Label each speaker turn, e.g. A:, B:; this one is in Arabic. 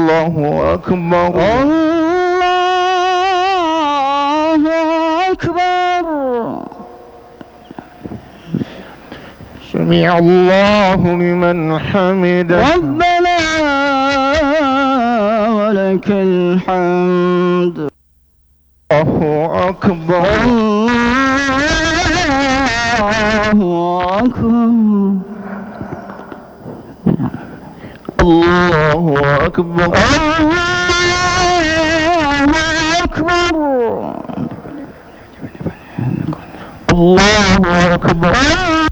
A: الله أكبر
B: الله أكبر.
A: سمع الله لمن حمده
B: ربنا ولك الحمد.
A: الله أكبر
B: الله أكبر.
A: الله أكبر
B: الله أكبر.
A: الله أكبر